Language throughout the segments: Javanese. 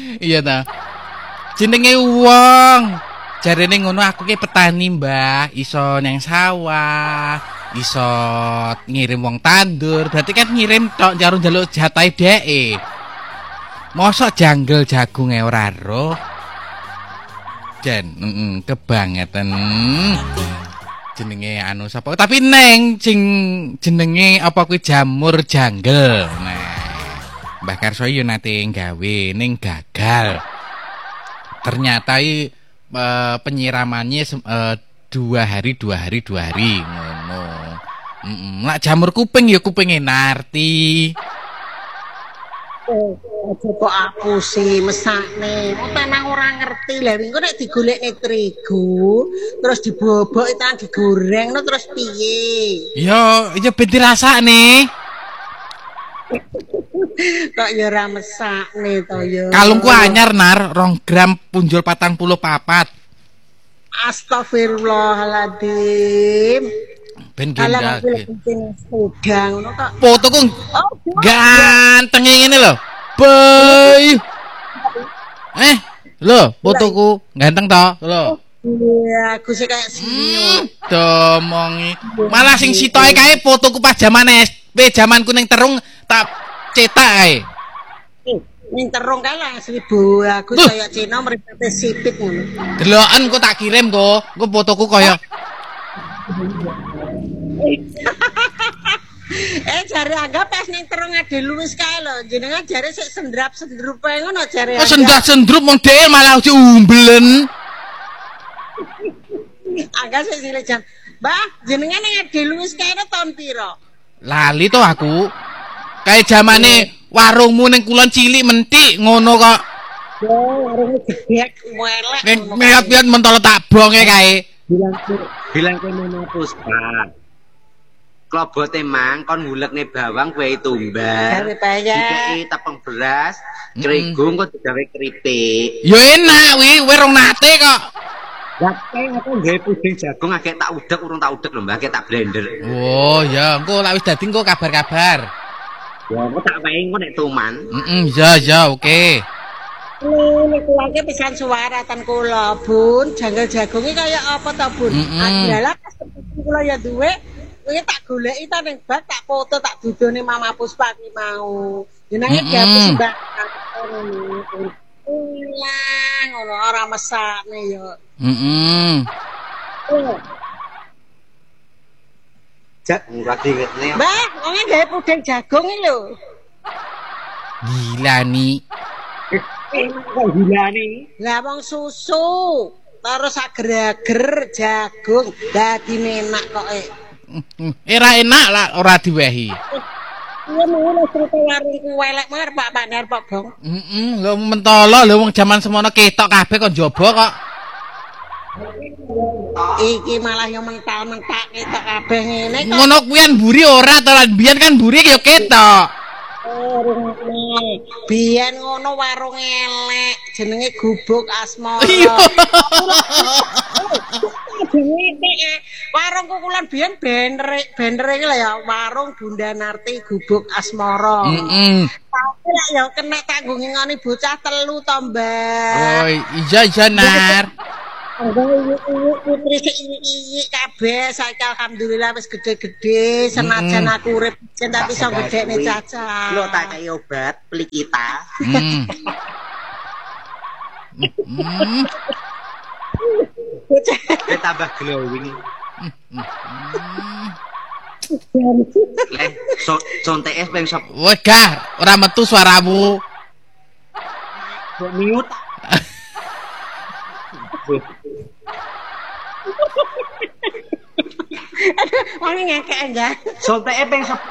Iya ta. Jenenge wong. Jarene ngono aku ki petani, Mbah. Iso nang sawah, iso ngirim wong tandur. Berarti kan ngirim tok karo njaluk jatahe dheke. Mosok janggel jagunge ora roh. Jan, kebangetan. Jenenge anu sapa? Tapi neng sing jenenge apa kuwi jamur janggel. Nah, Mbah Karso yo nate gawe ning gagal. Ternyata penyiramannya 2 hari ngono. Lak jamur kuping ya kupinge Narti. Kok aku sih mesakne. Tanang ora ngerti lha engko nek digolekne terigu terus dibobok itu digoreng terus piye? Yo, ya ben dirasakne. Kok ya ora mesakne to ya. Kalungku anyar Nar, 2 gram punjul 44. Astagfirullahaladzim. Ben gendal. Udang ngono kok. Fotoku ganteng ngene lho. Boy. Lho, fotoku ganteng to, lho. Iya, aku sih kayak sinyo. Domongi. Malah sing sitoke kae fotoku pas jaman SP, jamanku ning terung tak cetak kae. Ning terung kae lah 1000. Aku kaya Cina mripate sipit ngono. Deloken kok tak kirim kok. Engko fotoku kaya jare anggap pas ning terung ade luwes kae lho. Jenengan jare sik sendrap-sendrup ae ngono jare. Oh, sendrap-sendrup mong dhewe malah diumblen. Agak sik cilik jan. Mbah, jenengan ning ade luwes kae tahun pira? Lali to aku. Kayak zamane warungmu ning kulon cilik mentik ngono kok. Yo, warunge gedhek welek. Ning miat-miat mentol tak bonge kae. Bilang ke Mama Puspa. Klobote mang kon ngulekne bawang kowe tumbas. Dikeki tepung beras, krigung kok digawe keripik. Yo enak wi rong nate kok. Lah aku nggawe puding jagung agek tak udek urung tak udek lho Mbah, agek tak blender. Oh, ya engko lak wis dadi engko kabar-kabar. Ya aku tak wae engko nek tuman. Ya oke. Niku wae pisan suwaratan kula, Bun. Janggel jagunge kaya apa to, Bun? Adalah pas kula ya duwe, kuwi tak goleki ta ning bak, tak foto, tak dudone Mama Puspa ki mau. Jenenge gapus Mbak. Ngono ora mesakne ya. Jak ora diwetne. Mbah, wong gawe puding jagung iki lho. Gila nih. Kok gilani? Lah wong susu, terus ager-ager jagung dadi enak kok. Era enak lah ora diwehi. Iya mau cerita warungku welek mer Pak Bandar Pak Bong. Lho mentolo lho wong jaman semono ketok kabeh kok njaba kok. Iki malah yo mental-mentak ketok kabeh ngene kok. Ngono kuwi mburi ora to lan biyen kan mburi yo ketok. Biyen ngono warung elek jenenge Gubuk Asmara. Warung kukulan biyen bendere iki lho ya warung Bunda Narti Gubuk Asmara. Tapi lek ya kena tanggung ngani bocah 3 to, Mbak. Oh, iya Nar. Putri iki kabeh saiki alhamdulillah wis gede-gede senajan aku urip tapi iso gedhekne Caca. Lho tak kei obat Plikita. Tambah glowing. Contek es peng sop. Wegah, ora metu suaramu. Kok mute? Wong ngekek enggak. Sonteke peng sop.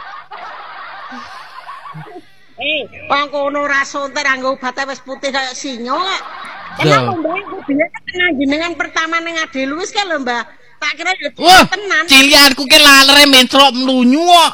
Wong kono ora sontek nganggo obat wis putih kaya sinyo kok. Emang Mbak biyen jenengan pertama ning Ade Luwis kan lho Mbak. Tak kira yo tenan. Cilianku ki lalere menclok mlunyu kok.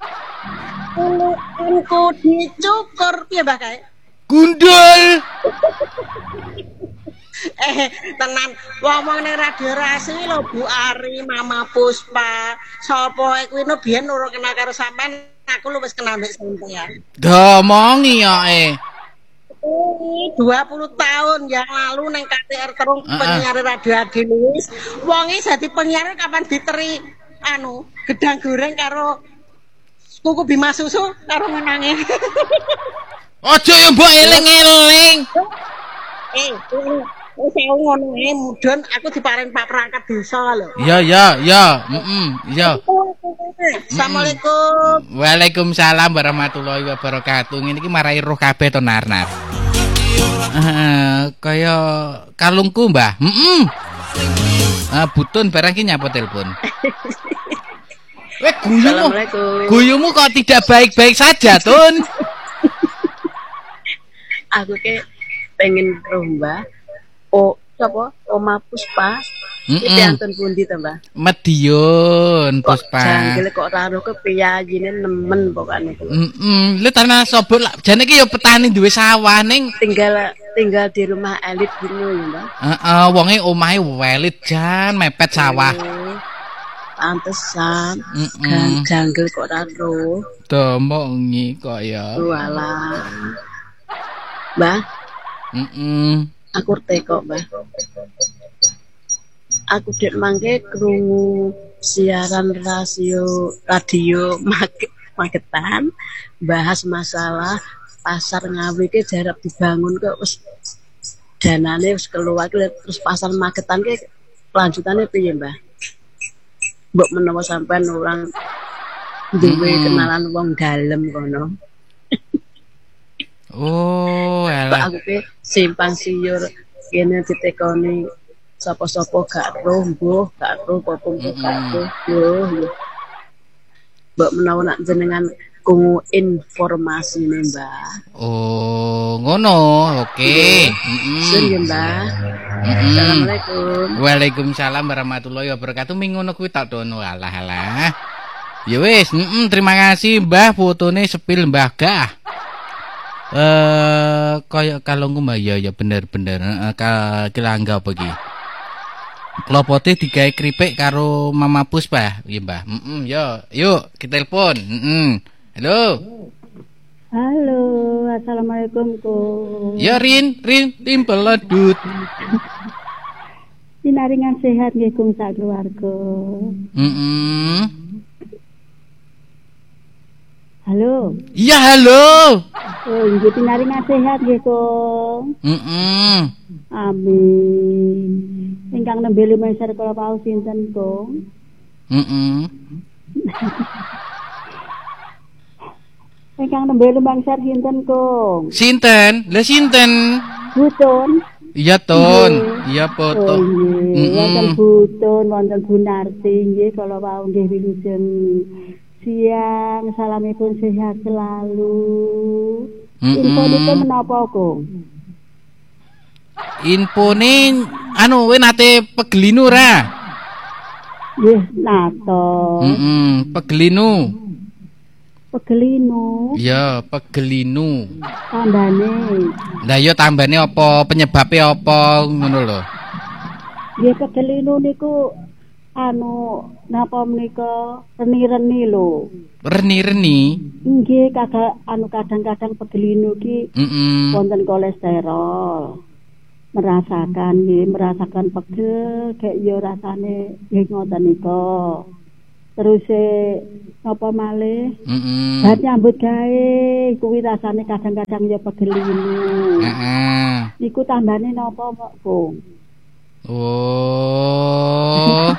Engko dicukur piye Mbak kae? Gundul. Tenan ngomong ning radio rasi lho Bu Ari, Mama Puspa. Sapa kuwi no biyen urung kenal karo sampean, aku lu wis kenal mbek sampean. Domongi ya 20 tahun yang lalu neng KTR terus penyiar radio Agilis. Wonge jadi penyiar kapan diteri gedang goreng karo kuku Bima susu karo menange. Ojo ya mbok eling-eling. Saya ngono mudun aku diparing Pak Perangkat desa lho. Ya. Ya. Assalamualaikum. Waalaikumsalam warahmatullahi wabarakatuh. Ngene iki marai roh kabeh to Narnar. Kaya kalungku, Mbah. Butun barang ki nyapa telepon. Guyumu kok tidak baik-baik saja, Tun. Aku ke pengen rombah. Sapa? Oma Puspa. Iki antun pundi to, Mbah? Medion Puspa. Janggel kok ora ro kepiyayine nemen pokokane. Lha tanah sobot jane iki ya petani duwe sawah ning tinggal di rumah elit gitu ya, Mbah. Wonge omahe welit jan mepet sawah. Pantesan. Janggel kok ora ro. Domongi kok ya. Walah. Mbah. Aku teko, Mbah. Aku dek mangke krungu siaran radio Magetan bahas masalah pasar Ngawi ke jarak dibangun kok wis danane wis keluar terus pasar Magetan ke lanjutannya piye, Mbah? Mbok menawa sampean orang duwe kenalan wong dalem kono. Oh, alah. Aku ke simpang siur kene ditekoni sapa-sapa gak roh mbuh, gak roh apa gak roh. Yo. Mbok menawa nak jenengan kungu informasi nih, Mbah. Oh, ngono. Oke. Sun Mbah. Assalamualaikum. Waalaikumsalam warahmatullahi wabarakatuh. Ming ngono kuwi tak dono alah. Ya wis, terima kasih Mbah fotone sepil Mbah Gah. Kaya kalungku Mbah ya bener-bener kilangga apa iki. Klopote digawe kripik karo Mama Puspa, ya Mbah. Yuk kita telepon. Halo. Halo, assalamualaikum Ko. Ya Rin peledut. Dinaringan sehat nggih Kung sak keluarga. Halo. Iya halo. Oh, nggih dinaringan sehat nggih Kung. Amin. Ingkang nembe lumeser kula paus sinten Kung? Ingkang nembe lumeser sinten Kung? Sinten? Lah sinten? Butun. Iya Ton. Iya foto. Wonten Butun, wonten Bu Narti nggih kala wau nggih wilujeng siang, salamipun sehat selalu. Infonipun menapa Kung? Infone kowe nate pegelinu ra? Nggih, nato. Pegelinu. Ya, pegelinu. Tambane. Lah ya tambane apa, penyebabe apa ngono lho. Nggih pegelinu niku napa menika reni-reni lho. Reni-reni? Nggih, kadang-kadang pegelinu ki wonten kolesterol. Merasakan pegel kayak yo rasane nggih ngoten nika. Terus apa malih? Bat nyambut gawe kuwi rasane kadang-kadang yo pegel ini. Niku tambane napa kok, Bung? Oh.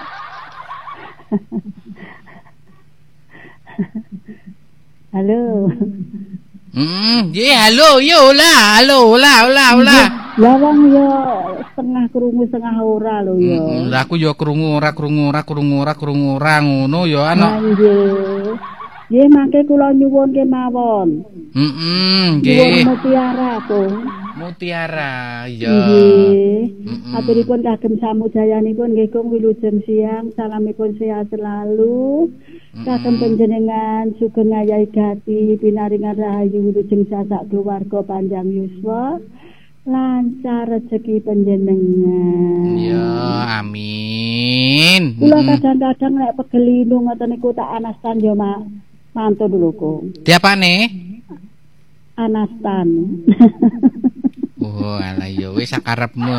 Halo. Halo, yo lah, halo. Lah wong yo setengah krungu setengah ora lho yo. Lah aku yo krungu ora ngono yo ana. Nggih, mangke kula nyuwun kemawon. Nggih. Mutiara to. Mutiara, ya. Nggih. Aturipun kagem samudayanipun nggih Kung wilujeng siang, salamipun sehat selalu. Kagem panjenengan sugeng ngayahi gati pinaringan rahayu wilujeng sasak keluarga panjang yuswa. Lancar rezeki panjenengan. Ya, amin. Kula kadang-kadang nek pegelinu ngoten niku tak anastan yo mantu dulu Kung. Diapane? Anastan. Oh, alah ya wis sakarepmu.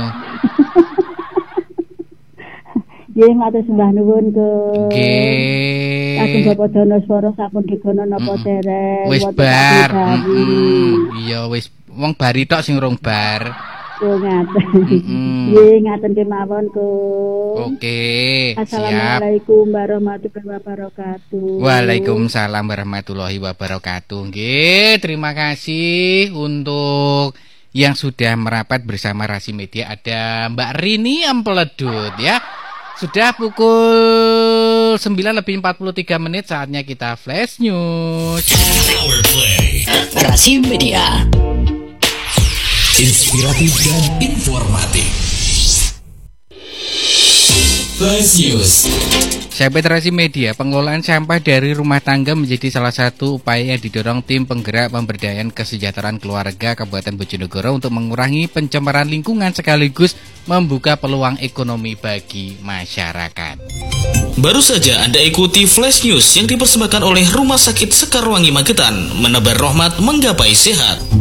Nggih matur sembah nuwun ke. Nggih. Kagem Bapak Donoswara sampun digono napa dereng. Wis bar. Iya wis wong bari tok sing urung bar. Oh ngaten. Nggih ngaten kemawon ku. Oke. Assalamualaikum warahmatullahi wabarakatuh. Waalaikumsalam warahmatullahi wabarakatuh. Nggih, terima kasih untuk yang sudah merapat bersama Rasi Media. Ada Mbak Rini Empledut ya. Sudah pukul 9:43 saatnya kita flash news. Power Play Rasi Media, inspiratif dan informatif. Flash News. Sahabat Rasi Media, pengelolaan sampah dari rumah tangga menjadi salah satu upaya yang didorong tim penggerak pemberdayaan kesejahteraan keluarga Kabupaten Bojonegoro untuk mengurangi pencemaran lingkungan sekaligus membuka peluang ekonomi bagi masyarakat. Baru saja Anda ikuti Flash News yang dipersembahkan oleh Rumah Sakit Sekarwangi Magetan, menebar rahmat menggapai sehat.